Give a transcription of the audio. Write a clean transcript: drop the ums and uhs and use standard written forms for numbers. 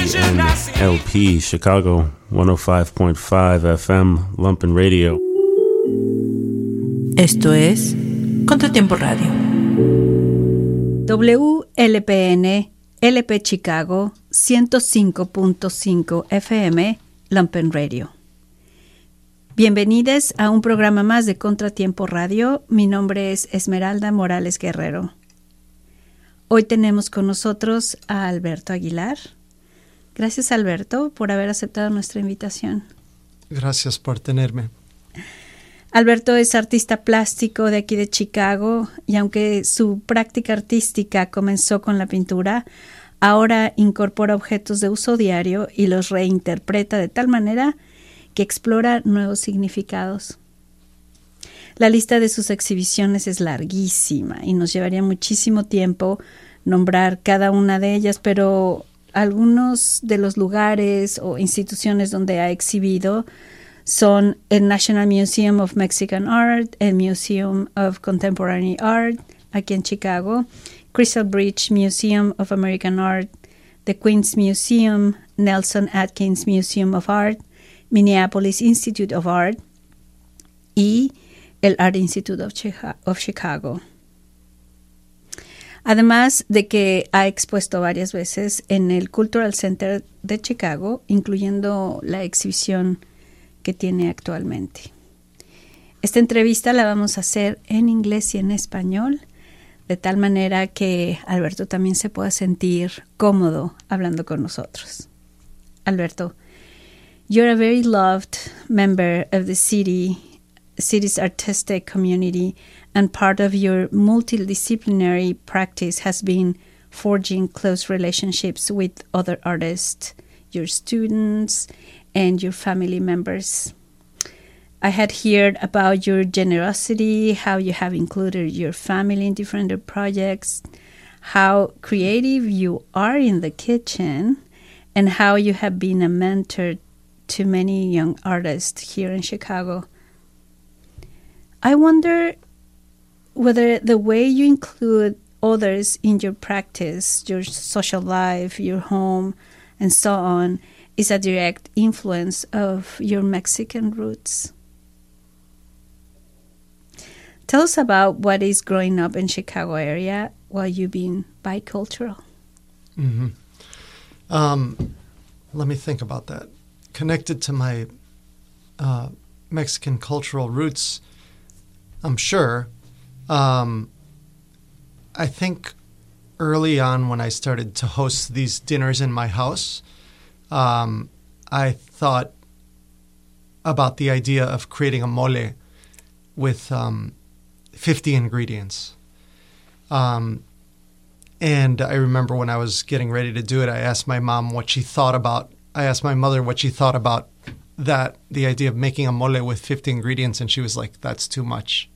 KNLP, Chicago, 105.5 FM, Lumpen Radio. Esto es Contratiempo Radio. WLPN, LP Chicago, 105.5 FM, Lumpen Radio. Bienvenidos a un programa más de Contratiempo Radio. Mi nombre es Esmeralda Morales Guerrero. Hoy tenemos con nosotros a Alberto Aguilar. Gracias, Alberto, por haber aceptado nuestra invitación. Gracias por tenerme. Alberto es artista plástico de aquí de Chicago y aunque su práctica artística comenzó con la pintura, ahora incorpora objetos de uso diario y los reinterpreta de tal manera que explora nuevos significados. La lista de sus exhibiciones es larguísima y nos llevaría muchísimo tiempo nombrar cada una de ellas, pero algunos de los lugares o instituciones donde ha exhibido son el National Museum of Mexican Art, el Museum of Contemporary Art aquí en Chicago, Crystal Bridge Museum of American Art, the Queens Museum, Nelson Atkins Museum of Art, Minneapolis Institute of Art y el Art Institute of Chicago. Además de que ha expuesto varias veces en el Cultural Center de Chicago, incluyendo la exhibición que tiene actualmente. Esta entrevista la vamos a hacer en inglés y en español, de tal manera que Alberto también se pueda sentir cómodo hablando con nosotros. Alberto, you're a very loved member of the city's artistic community, and part of your multidisciplinary practice has been forging close relationships with other artists, your students, and your family members. I had heard about your generosity, how you have included your family in different projects, how creative you are in the kitchen, and how you have been a mentor to many young artists here in Chicago. I wonder whether the way you include others in your practice, your social life, your home, and so on, is a direct influence of your Mexican roots. Tell us about what is growing up in Chicago area while you've been bicultural. Mm-hmm. Let me think about that. Connected to my Mexican cultural roots, I'm sure. I think early on when I started to host these dinners in my house, I thought about the idea of creating a mole with 50 ingredients. And I remember when I was getting ready to do it, I asked my mother what she thought about that, the idea of making a mole with 50 ingredients, and she was like, that's too much.